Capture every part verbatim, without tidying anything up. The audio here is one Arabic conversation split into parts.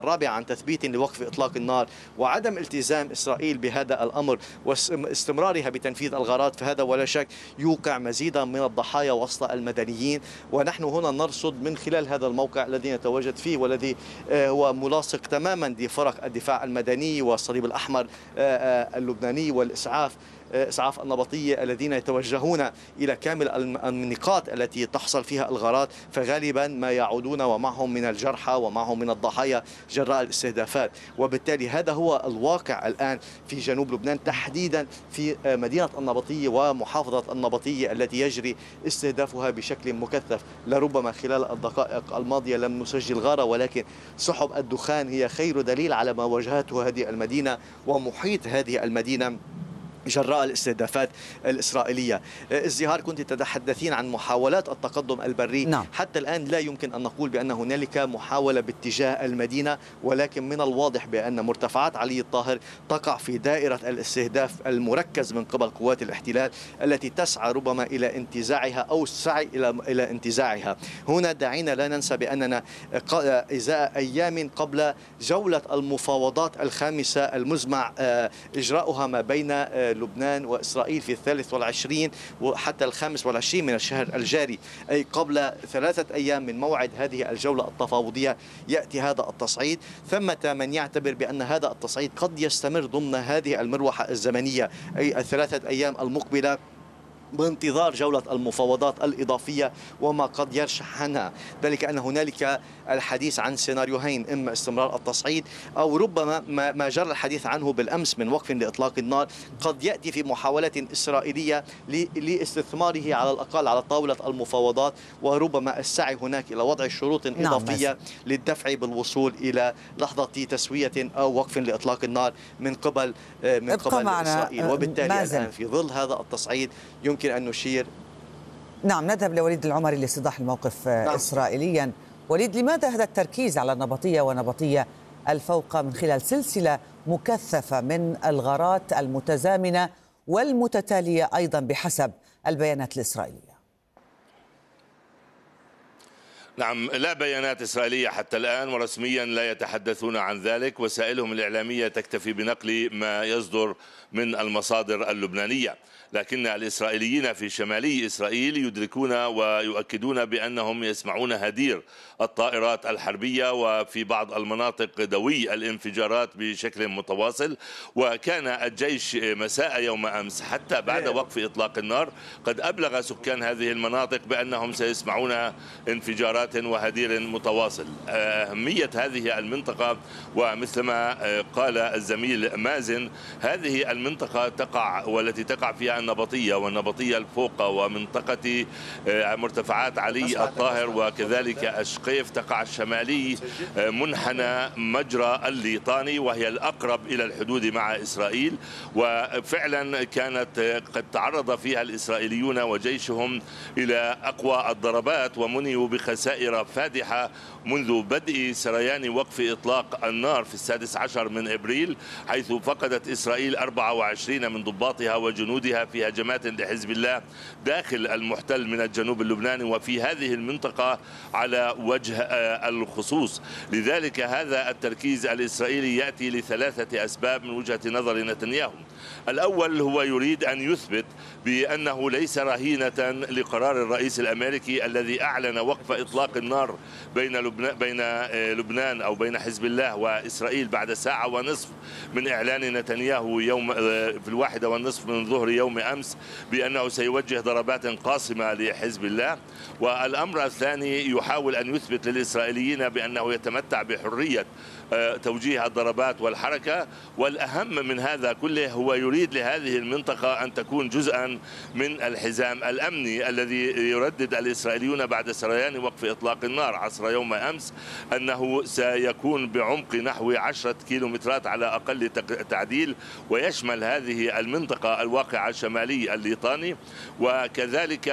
الرابعة عن تثبيت لوقف إطلاق النار وعدم التزام إسرائيل بهذا الأمر واستمرارها بتنفيذ الغارات، فهذا ولا شك يوقع مزيدا من الضحايا وسط المدنيين. ونحن هنا نرصد من خلال هذا الموقع الذي نتواجد فيه والذي هو ملاصق تماما لفرق الدفاع المدني والصليب الأحمر اللبناني والإسعاف إسعاف النبطية الذين يتوجهون إلى كامل النقاط التي تحصل فيها الغارات، فغالبا ما يعودون ومعهم من الجرحى ومعهم من الضحايا جراء الاستهدافات. وبالتالي هذا هو الواقع الآن في جنوب لبنان، تحديدا في مدينة النبطية ومحافظة النبطية التي يجري استهدافها بشكل مكثف. لربما خلال الدقائق الماضية لم نسجل غارة، ولكن سحب الدخان هي خير دليل على ما واجهته هذه المدينة ومحيط هذه المدينة جراء الاستهدافات الإسرائيلية. ازدهار، كنت تتحدثين عن محاولات التقدم البري. نعم. حتى الآن لا يمكن أن نقول بأن هنالك محاولة باتجاه المدينة، ولكن من الواضح بأن مرتفعات علي الطاهر تقع في دائرة الاستهداف المركز من قبل قوات الاحتلال التي تسعى ربما إلى انتزاعها أو السعي إلى إلى انتزاعها. هنا دعينا لا ننسى بأننا إزاء أيام قبل جولة المفاوضات الخامسة المزمع إجراؤها ما بين لبنان وإسرائيل في الثالث والعشرين وحتى الخامس والعشرين من الشهر الجاري، أي قبل ثلاثة أيام من موعد هذه الجولة التفاوضية يأتي هذا التصعيد. ثمة من يعتبر بأن هذا التصعيد قد يستمر ضمن هذه المروحة الزمنية، أي الثلاثة أيام المقبلة، بانتظار جولة المفاوضات الإضافية وما قد يرشح عنها. ذلك أن هنالك الحديث عن سيناريوهين، إما استمرار التصعيد أو ربما ما جرى الحديث عنه بالأمس من وقف لإطلاق النار قد يأتي في محاولة إسرائيلية لاستثماره على الأقل على طاولة المفاوضات، وربما السعي هناك إلى وضع شروط إضافية نعم. للدفع بالوصول إلى لحظة تسوية أو وقف لإطلاق النار من قبل من قبل إسرائيل. وبالتالي الآن في ظل هذا التصعيد يمكن أن نشير. نعم، نذهب لوليد العمري لاستيضاح الموقف نعم. إسرائيليا. وليد، لماذا هذا التركيز على النبطية ونبطية الفوق من خلال سلسلة مكثفة من الغارات المتزامنة والمتتالية أيضا بحسب البيانات الإسرائيلية؟ نعم، لا بيانات إسرائيلية حتى الآن، ورسميا لا يتحدثون عن ذلك. وسائلهم الإعلامية تكتفي بنقل ما يصدر من المصادر اللبنانية، لكن الإسرائيليين في شمالي إسرائيل يدركون ويؤكدون بأنهم يسمعون هدير الطائرات الحربية، وفي بعض المناطق دوي الانفجارات بشكل متواصل. وكان الجيش مساء يوم أمس حتى بعد وقف إطلاق النار قد أبلغ سكان هذه المناطق بأنهم سيسمعون انفجارات وهدير متواصل. أهمية هذه المنطقة، ومثلما قال الزميل مازن، هذه المنطقة تقع والتي تقع فيها النبطية والنبطية الفوق ومنطقة مرتفعات علي الطاهر وكذلك الشقيف تقع الشمالي منحنى مجرى الليطاني، وهي الأقرب إلى الحدود مع إسرائيل. وفعلا كانت قد تعرض فيها الإسرائيليون وجيشهم إلى أقوى الضربات ومنيوا بخسائر فادحة منذ بدء سريان وقف إطلاق النار في السادس عشر من إبريل، حيث فقدت إسرائيل أربعة وعشرين من ضباطها وجنودها في هجمات لحزب الله داخل المحتل من الجنوب اللبناني وفي هذه المنطقة على وجه الخصوص. لذلك هذا التركيز الإسرائيلي يأتي لثلاثة أسباب من وجهة نظر نتنياهو. الأول هو يريد أن يثبت بأنه ليس رهينة لقرار الرئيس الأمريكي الذي أعلن وقف إطلاق النار بين لبنان بين لبنان أو بين حزب الله وإسرائيل بعد ساعة ونصف من إعلان نتنياهو يوم في الواحدة والنصف من ظهر يوم أمس بأنه سيوجه ضربات قاصمة لحزب الله. والأمر الثاني يحاول أن يثبت للإسرائيليين بأنه يتمتع بحرية توجيه الضربات والحركة. والأهم من هذا كله هو يريد لهذه المنطقة أن تكون جزءا من الحزام الأمني الذي يردد الإسرائيليون بعد سريان وقف إطلاق النار عصر يوم أمس أنه سيكون بعمق نحو عشرة كيلومترات على أقل تعديل، ويشمل هذه المنطقة الواقعة شمالي الليطاني، وكذلك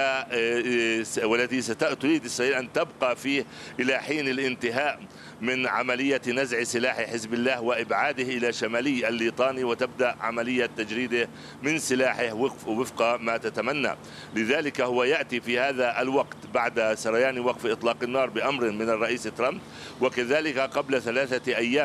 والتي تريد إسرائيل أن تبقى فيه إلى حين الانتهاء من عملية نزع سلاح حزب الله وإبعاده إلى شمالي الليطاني وتبدأ عملية تجريده من سلاحه وفق ما تتمنى. لذلك هو يأتي في هذا الوقت بعد سريان وقف إطلاق النار بأمر من الرئيس ترامب، وكذلك قبل ثلاثة أيام